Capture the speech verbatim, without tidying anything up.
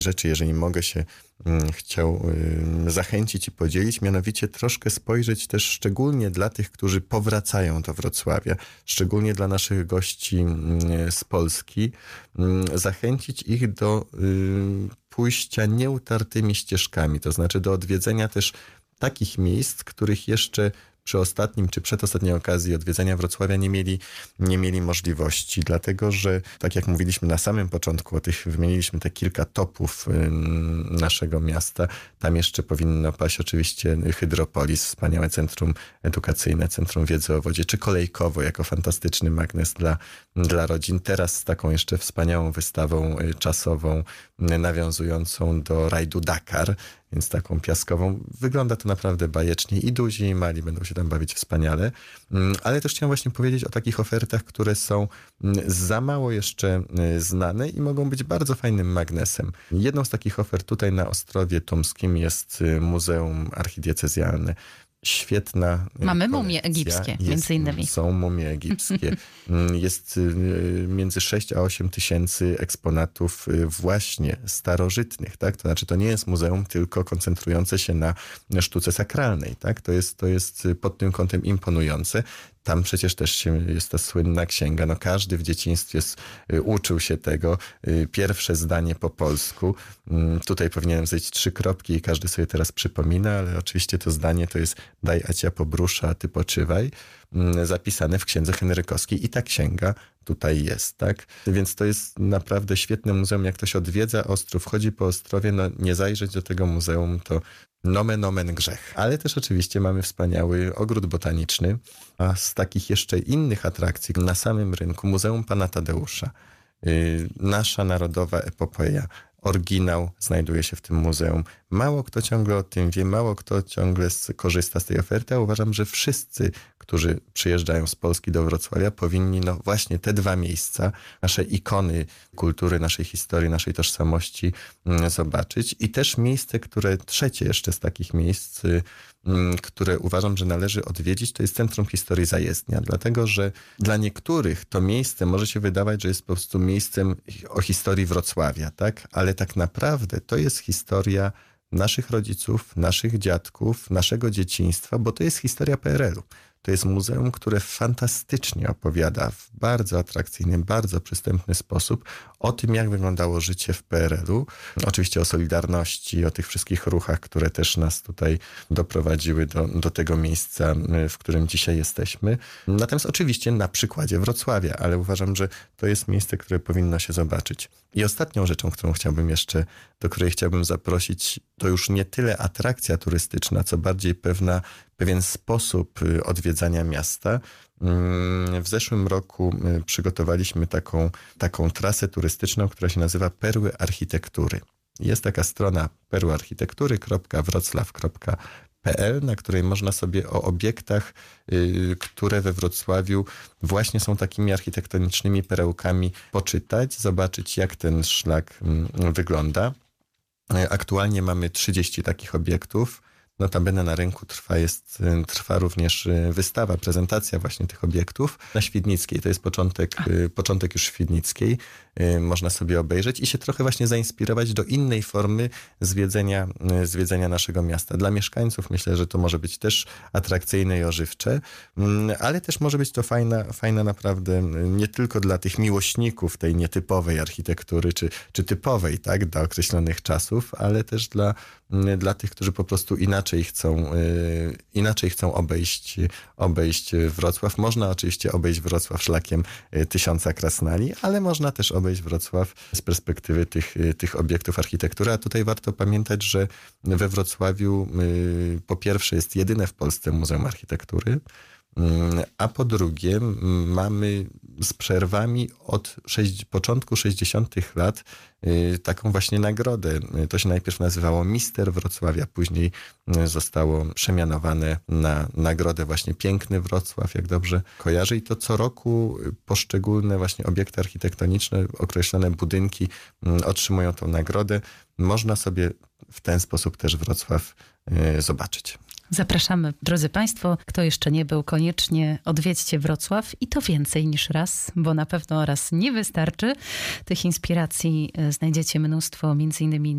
rzeczy, jeżeli mogę się chciał zachęcić i podzielić, mianowicie troszkę spojrzeć też szczególnie dla tych, którzy powracają do Wrocławia, szczególnie dla naszych gości z Polski, zachęcić ich do pójścia nieutartymi ścieżkami, to znaczy do odwiedzenia też takich miejsc, których jeszcze przy ostatnim czy przedostatniej okazji odwiedzenia Wrocławia nie mieli, nie mieli możliwości, dlatego że, tak jak mówiliśmy na samym początku, o tych wymieniliśmy te kilka topów naszego miasta, tam jeszcze powinno paść oczywiście Hydropolis, wspaniałe centrum edukacyjne, centrum wiedzy o wodzie, czy Kolejkowo jako fantastyczny magnes dla, dla rodzin. Teraz z taką jeszcze wspaniałą wystawą czasową nawiązującą do rajdu Dakar, więc taką piaskową. Wygląda to naprawdę bajecznie i duzi, i mali będą się tam bawić wspaniale. Ale też chciałem właśnie powiedzieć o takich ofertach, które są za mało jeszcze znane i mogą być bardzo fajnym magnesem. Jedną z takich ofert tutaj na Ostrowie Tumskim jest Muzeum Archidiecezjalne. Świetna Mamy kolekcja. mumie egipskie, jest, między innymi. Są mumie egipskie. Jest między sześć a osiem tysięcy eksponatów właśnie starożytnych, tak? To znaczy to nie jest muzeum tylko koncentrujące się na sztuce sakralnej, tak? To jest, to jest pod tym kątem imponujące. Tam przecież też się, jest ta słynna księga. No każdy w dzieciństwie uczył się tego. Pierwsze zdanie po polsku. Tutaj powinienem zejść trzy kropki i każdy sobie teraz przypomina, ale oczywiście to zdanie to jest daj acia pobrusza, a ty poczywaj. Zapisane w księdze henrykowskiej i ta księga tutaj jest, tak? Więc to jest naprawdę świetne muzeum. Jak ktoś odwiedza Ostrów, chodzi po Ostrowie, no nie zajrzeć do tego muzeum to nomen omen grzech. Ale też oczywiście mamy wspaniały ogród botaniczny, a z takich jeszcze innych atrakcji na samym rynku Muzeum Pana Tadeusza. Yy, nasza narodowa epopeja. Oryginał znajduje się w tym muzeum. Mało kto ciągle o tym wie, mało kto ciągle korzysta z tej oferty, a uważam, że wszyscy, którzy przyjeżdżają z Polski do Wrocławia, powinni no właśnie te dwa miejsca, nasze ikony kultury, naszej historii, naszej tożsamości zobaczyć. I też miejsce, które, trzecie jeszcze z takich miejsc, które uważam, że należy odwiedzić, to jest Centrum Historii Zajezdnia, dlatego że dla niektórych to miejsce może się wydawać, że jest po prostu miejscem o historii Wrocławia, tak? Ale tak naprawdę to jest historia naszych rodziców, naszych dziadków, naszego dzieciństwa, bo to jest historia P R L-u. To jest muzeum, które fantastycznie opowiada w bardzo atrakcyjny, bardzo przystępny sposób o tym, jak wyglądało życie w P R L-u. Oczywiście o Solidarności, o tych wszystkich ruchach, które też nas tutaj doprowadziły do, do tego miejsca, w którym dzisiaj jesteśmy. Natomiast oczywiście na przykładzie Wrocławia, ale uważam, że to jest miejsce, które powinno się zobaczyć. I ostatnią rzeczą, którą chciałbym jeszcze, do której chciałbym zaprosić, to już nie tyle atrakcja turystyczna, co bardziej pewna, pewien sposób odwiedzania miasta. W zeszłym roku przygotowaliśmy taką, taką trasę turystyczną, która się nazywa Perły Architektury. Jest taka strona perłyarchitektury kropka wroclaw kropka p l, na której można sobie o obiektach, które we Wrocławiu właśnie są takimi architektonicznymi perełkami, poczytać, zobaczyć, jak ten szlak wygląda. Aktualnie mamy trzydzieści takich obiektów. Notabene na rynku trwa, jest, trwa również wystawa, prezentacja właśnie tych obiektów na Świdnickiej. To jest początek, początek już Świdnickiej. Można sobie obejrzeć i się trochę właśnie zainspirować do innej formy zwiedzenia, zwiedzenia naszego miasta. Dla mieszkańców myślę, że to może być też atrakcyjne i ożywcze, ale też może być to fajna, fajna naprawdę nie tylko dla tych miłośników tej nietypowej architektury, czy, czy typowej, tak, dla określonych czasów, ale też dla, dla tych, którzy po prostu inaczej chcą, inaczej chcą obejść, obejść Wrocław. Można oczywiście obejść Wrocław szlakiem Tysiąca Krasnali, ale można też obejść Wrocław z perspektywy tych, tych obiektów architektury. A tutaj warto pamiętać, że we Wrocławiu po pierwsze jest jedyne w Polsce Muzeum Architektury, a po drugie mamy z przerwami od sześć, początku sześćdziesiątych lat taką właśnie nagrodę. To się najpierw nazywało Mister Wrocławia, później zostało przemianowane na nagrodę właśnie Piękny Wrocław, jak dobrze kojarzę. I to co roku poszczególne właśnie obiekty architektoniczne, określone budynki otrzymują tą nagrodę. Można sobie w ten sposób też Wrocław zobaczyć. Zapraszamy, drodzy Państwo, kto jeszcze nie był, koniecznie odwiedźcie Wrocław i to więcej niż raz, bo na pewno raz nie wystarczy. Tych inspiracji znajdziecie mnóstwo, między innymi